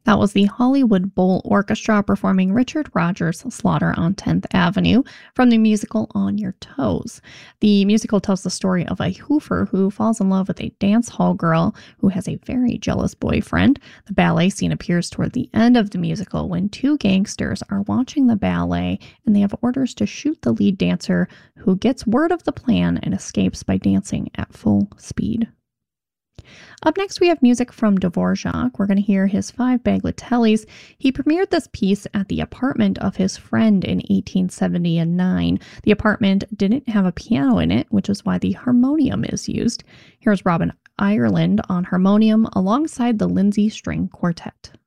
That was the Hollywood Bowl Orchestra performing Richard Rodgers' Slaughter on 10th Avenue from the musical On Your Toes. The musical tells the story of a hoofer who falls in love with a dance hall girl who has a very jealous boyfriend. The ballet scene appears toward the end of the musical when two gangsters are watching the ballet and they have orders to shoot the lead dancer who gets word of the plan and escapes by dancing at full speed. Up next, we have music from Dvorak. We're going to hear his Five Bagatelles. He premiered this piece at the apartment of his friend in 1879. The apartment didn't have a piano in it, which is why the harmonium is used. Here's Robin Ireland on harmonium alongside the Lindsay String Quartet.